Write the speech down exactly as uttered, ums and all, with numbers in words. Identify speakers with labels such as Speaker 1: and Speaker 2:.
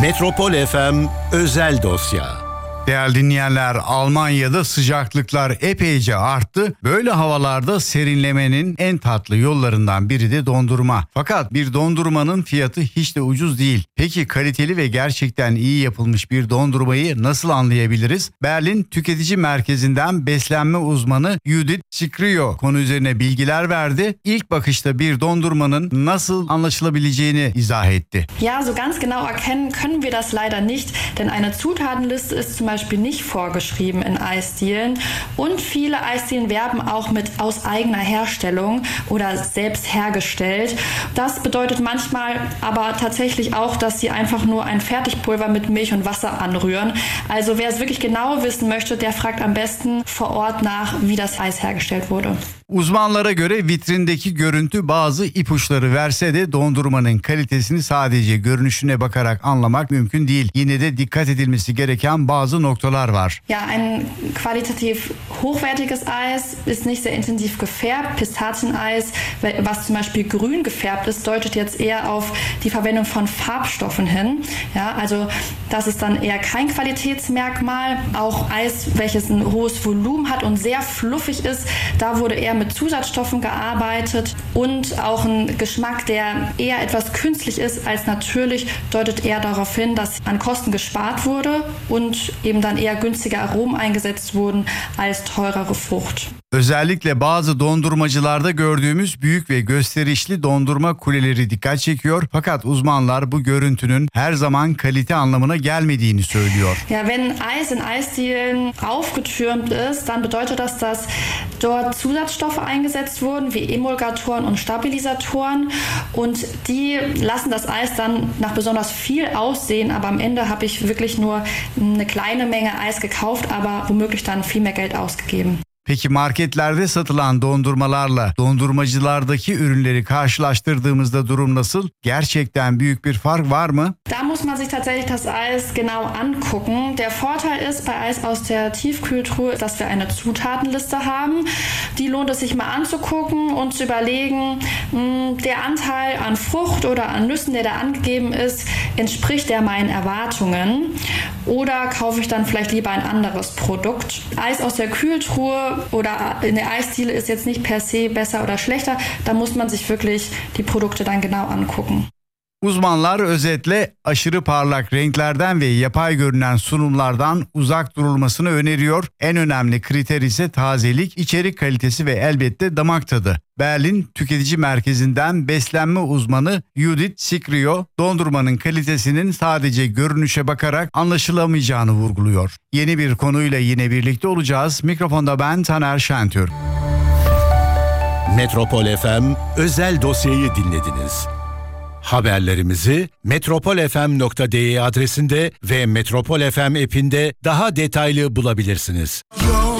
Speaker 1: Metropol F M özel dosya.
Speaker 2: Değerli dinleyenler, Almanya'da sıcaklıklar epeyce arttı. Böyle havalarda serinlemenin en tatlı yollarından biri de dondurma. Fakat bir dondurmanın fiyatı hiç de ucuz değil. Peki kaliteli ve gerçekten iyi yapılmış bir dondurmayı nasıl anlayabiliriz? Berlin Tüketici Merkezi'nden beslenme uzmanı Judith Sikrio konu üzerine bilgiler verdi. İlk bakışta bir dondurmanın nasıl anlaşılabileceğini izah etti.
Speaker 3: Ja, so ganz genau erkennen können wir das leider nicht, denn eine Zutatenliste ist zum Beispiel nicht vorgeschrieben in Eisdielen und viele Eisdielen werben auch mit aus eigener Herstellung oder selbst hergestellt. Das bedeutet manchmal aber tatsächlich auch, dass sie einfach nur ein Fertigpulver mit Milch und Wasser anrühren. Also wer es wirklich genau wissen möchte, der fragt am besten vor Ort nach, wie das Eis hergestellt wurde.
Speaker 2: Uzmanlara göre vitrindeki görüntü bazı ipuçları verse de dondurmanın kalitesini sadece görünüşüne bakarak anlamak mümkün değil. Yine de dikkat edilmesi gereken bazı noktalar var.
Speaker 3: Ja, ein qualitativ hochwertiges Eis ist nicht sehr intensiv gefärbt. Pistazieneis, was zum Beispiel grün gefärbt ist, deutet jetzt eher auf die Verwendung von Farbstoffen hin. Ja, also das ist dann eher kein Qualitätsmerkmal. Auch Eis, welches ein hohes Volumen hat und sehr fluffig ist, da wurde eher mit Zusatzstoffen gearbeitet und auch ein Geschmack, der eher etwas künstlich ist als natürlich, deutet eher darauf hin, dass an Kosten gespart wurde und eben dann eher günstige Aromen eingesetzt wurden als teurere Frucht.
Speaker 2: Özellikle bazı dondurmacılarda gördüğümüz büyük ve gösterişli dondurma kuleleri dikkat çekiyor. Fakat uzmanlar bu görüntünün her zaman kalite anlamına gelmediğini söylüyor.
Speaker 3: Ja, wenn Eis in Eisdielen aufgetürmt ist, dann bedeutet das, dass dort Zusatzstoffe eingesetzt wurden, wie Emulgatoren und Stabilisatoren. Und die lassen das Eis dann nach besonders viel aussehen. Aber am Ende habe ich wirklich nur eine kleine Menge Eis gekauft, aber womöglich dann viel mehr Geld ausgegeben.
Speaker 2: Peki marketlerde satılan dondurmalarla dondurmacılardaki ürünleri karşılaştırdığımızda durum nasıl? Gerçekten büyük bir fark var mı?
Speaker 3: Da muss man sich tatsächlich das Eis genau angucken. Der Vorteil ist bei Eis aus der Tiefkühltruhe, dass wir eine Zutatenliste haben. Die lohnt es sich mal anzugucken und zu überlegen, der Anteil an Frucht oder an Nüssen, der da angegeben ist, entspricht der meinen Erwartungen? Oder kaufe ich dann vielleicht lieber ein anderes Produkt? Eis aus der Kühltruhe oder in der Eisdiele ist jetzt nicht per se besser oder schlechter. Da muss man sich wirklich die Produkte dann genau angucken.
Speaker 2: Uzmanlar özetle aşırı parlak renklerden ve yapay görünen sunumlardan uzak durulmasını öneriyor. En önemli kriter ise tazelik, içerik kalitesi ve elbette damak tadı. Berlin Tüketici Merkezi'nden beslenme uzmanı Judith Sikrio, dondurmanın kalitesinin sadece görünüşe bakarak anlaşılamayacağını vurguluyor. Yeni bir konuyla yine birlikte olacağız. Mikrofonda ben Taner Şentürk.
Speaker 1: Metropol F M özel dosyayı dinlediniz. Haberlerimizi metropol f m nokta d e adresinde ve Metropol F M app'inde daha detaylı bulabilirsiniz.